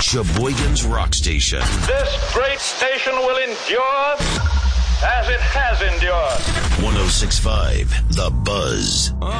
Sheboygan's Rock Station. This great station will endure as it has endured. 106.5 The Buzz.